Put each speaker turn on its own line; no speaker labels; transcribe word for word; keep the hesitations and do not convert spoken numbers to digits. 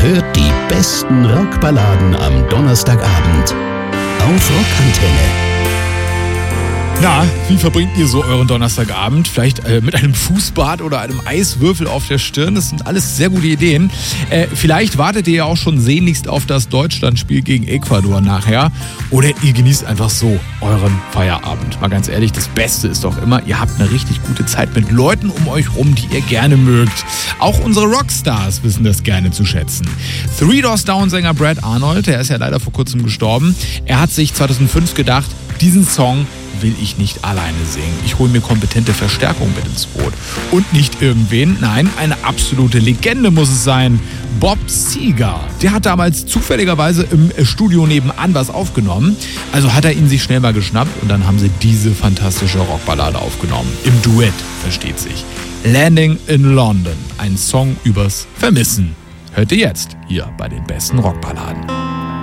hört die besten Rockballaden am Donnerstagabend auf Rockantenne.
Na, wie verbringt ihr so euren Donnerstagabend? Vielleicht äh, mit einem Fußbad oder einem Eiswürfel auf der Stirn? Das sind alles sehr gute Ideen. Äh, vielleicht wartet ihr ja auch schon sehnlichst auf das Deutschlandspiel gegen Ecuador nachher. Oder ihr genießt einfach so euren Feierabend. Mal ganz ehrlich, das Beste ist doch immer, ihr habt eine richtig gute Zeit mit Leuten um euch rum, die ihr gerne mögt. Auch unsere Rockstars wissen das gerne zu schätzen. Three Doors Down-Sänger Brad Arnold, der ist ja leider vor kurzem gestorben. Er hat sich zweitausendfünf gedacht, diesen Song will ich nicht alleine singen. Ich hole mir kompetente Verstärkung mit ins Boot. Und nicht irgendwen, nein, eine absolute Legende muss es sein. Bob Seger. Der hat damals zufälligerweise im Studio nebenan was aufgenommen. Also hat er ihn sich schnell mal geschnappt und dann haben sie diese fantastische Rockballade aufgenommen. Im Duett, versteht sich. Landing in London. Ein Song übers Vermissen. Hört ihr jetzt hier bei den besten Rockballaden.